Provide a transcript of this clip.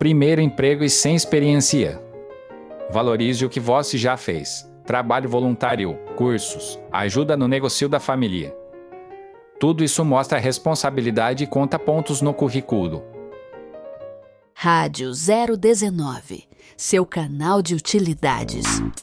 primeiro emprego e sem experiência. Valorize o que você já fez. Trabalho voluntário, cursos, ajuda no negócio da família. Tudo isso mostra responsabilidade e conta pontos no currículo. Rádio 019, seu canal de utilidades.